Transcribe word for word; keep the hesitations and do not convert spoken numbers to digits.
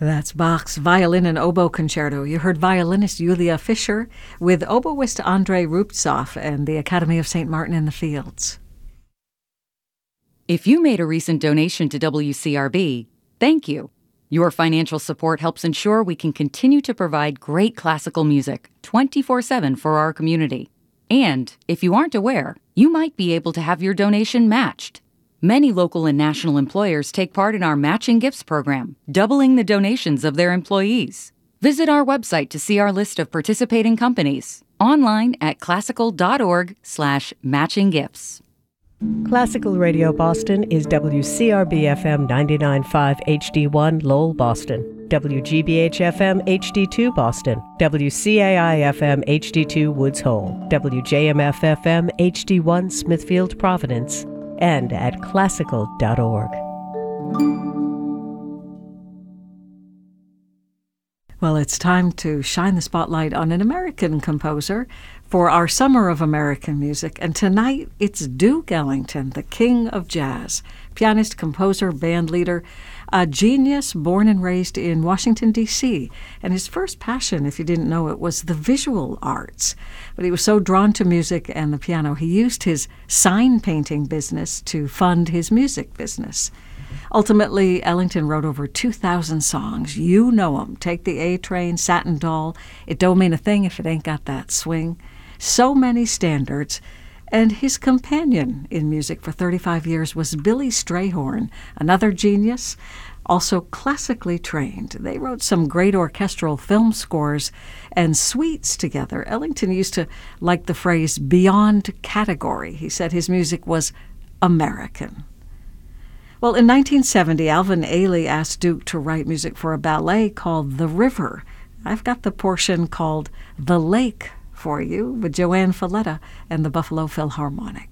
That's Bach's Violin and Oboe Concerto. You heard violinist Julia Fischer with oboist Andrei Rubtsov and the Academy of Saint Martin in the Fields. If you made a recent donation to W C R B, thank you. Your financial support helps ensure we can continue to provide great classical music twenty-four seven for our community. And if you aren't aware, you might be able to have your donation matched. Many local and national employers take part in our Matching Gifts program, doubling the donations of their employees. Visit our website to see our list of participating companies, online at classical.org slash matching gifts. Classical Radio Boston is W C R B F M ninety-nine point five H D one Lowell, Boston, W G B H F M H D two Boston, W C A I F M H D two Woods Hole, W J M F F M H D one Smithfield, Providence, and at classical dot org. Well, it's time to shine the spotlight on an American composer for our Summer of American Music. And tonight, it's Duke Ellington, the king of jazz, pianist, composer, band leader, a genius born and raised in Washington, D C And his first passion, if you didn't know it, was the visual arts. But he was so drawn to music and the piano, he used his sign painting business to fund his music business. Ultimately, Ellington wrote over two thousand songs. You know 'em. Take the A Train, Satin Doll, It Don't Mean a Thing If It Ain't Got That Swing. So many standards. And his companion in music for thirty-five years was Billy Strayhorn, another genius, also classically trained. They wrote some great orchestral film scores and suites together. Ellington used to like the phrase beyond category. He said his music was American. Well, in nineteen seventy, Alvin Ailey asked Duke to write music for a ballet called The River. I've got the portion called The Lake for you with Joanne Falletta and the Buffalo Philharmonic.